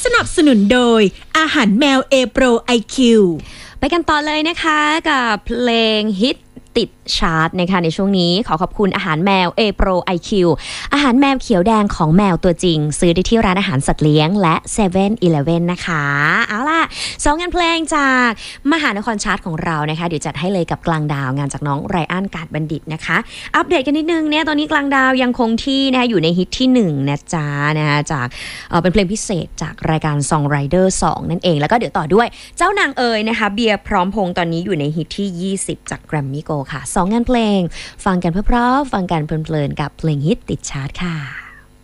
สนับสนุนโดยอาหารแมว A Pro IQ ไปกันต่อเลยนะคะกับเพลงฮิตติดชาร์ตนะคะในช่วงนี้ขอบคุณอาหารแมว A Pro IQ อาหารแมวเขียวแดงของแมวตัวจริงซื้อได้ที่ร้านอาหารสัตว์เลี้ยงและ7-Eleven นะคะเอาล่ะ2งานเพลงจากมหานครชาร์ตของเรานะคะเดี๋ยวจัดให้เลยกับกลางดาวงานจากน้องไรอันกาดบัณฑิตนะคะอัปเดตกันนิดนึงเนี่ยตอนนี้กลางดาวยังคงที่นะคะอยู่ในฮิตที่1นะจ๊ะนะคะจากเป็นเพลงพิเศษจากรายการ Songwriter 2 นั่นเองแล้วก็เดี๋ยวต่อด้วยเจ้านางเอ๋ยนะคะเบียร์พร้อมพงษ์ตอนนี้อยู่ในฮิตที่20จาก Grammy Go ค่ะ2งานเพลงฟังกันเพราะๆฟังกันเพลินๆกับเพลงฮิตติดชาร์ตค่ะ